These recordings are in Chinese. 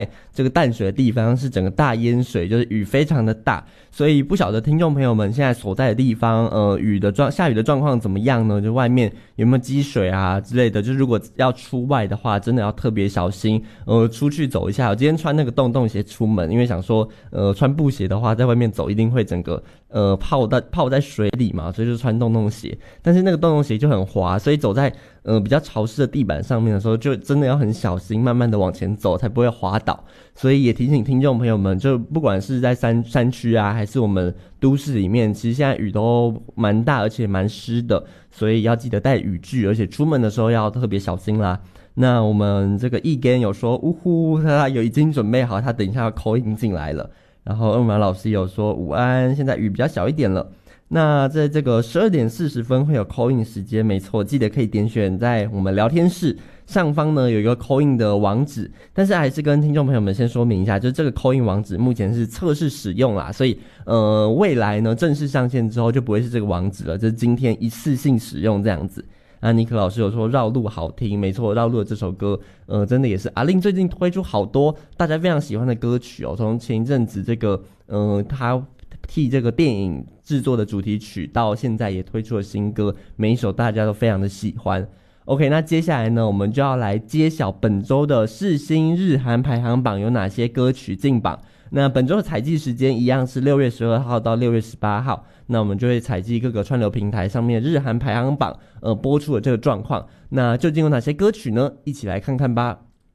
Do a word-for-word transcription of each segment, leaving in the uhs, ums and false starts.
这个淡水的地方是整个大淹水，就是雨非常的大，所以不晓得听众朋友们现在所在的地方，呃，雨的状下雨的状况怎么样呢？就外面有没有积水啊之类的？就如果要出外的话，真的要特别小心。呃，出去走一下，我今天穿那个洞洞鞋出门，因为想说，呃，穿布鞋的话，在外面走一定会整个呃泡在泡在水里嘛，所以就穿洞洞鞋。但是那个洞洞鞋就很滑，所以走在呃比较潮湿的地板上面的时候，就真的要很小心，慢慢的往前走，才不会滑倒。所以也提醒听众朋友们，就不管是在山山区啊，还是我们都市里面，其实现在雨都蛮大，而且蛮湿的，所以要记得带雨具，而且出门的时候要特别小心啦。那我们这个一根有说，呜呼，他有已经准备好，他等一下要 call in 进来了。然后二马老师有说午安，现在雨比较小一点了。那在这个十二点四十分会有 call in 时间，没错，记得可以点选在我们聊天室上方呢有一个 call in 的网址，但是还是跟听众朋友们先说明一下，就是这个 call in 网址目前是测试使用啦，所以呃未来呢正式上线之后就不会是这个网址了，就是今天一次性使用这样子。那尼克老师有说绕路好听，没错，绕路的这首歌呃真的也是阿令最近推出好多大家非常喜欢的歌曲哦，从前一阵子这个呃他替这个电影制作的主题曲到现在也推出了新歌，每一首大家都非常的喜欢。 OK， 那接下来呢我们就要来揭晓本周的世新日韩排行榜有哪些歌曲进榜。那本周的采集时间一样是六月十二号到六月十八号，那我们就会采集各个串流平台上面日韩排行榜呃播出的这个状况。那究竟有哪些歌曲呢？一起来看看吧。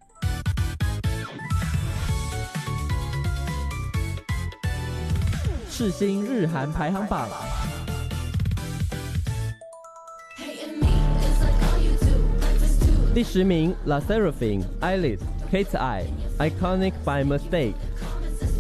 世新日韩排行榜第十名 La Seraphim Eyelid Kate's Eye Iconic by Mistake